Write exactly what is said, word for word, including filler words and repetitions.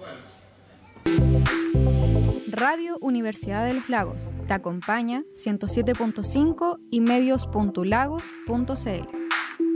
Radio Universidad de los Lagos te acompaña ciento siete punto cinco y medios punto lagos punto c l.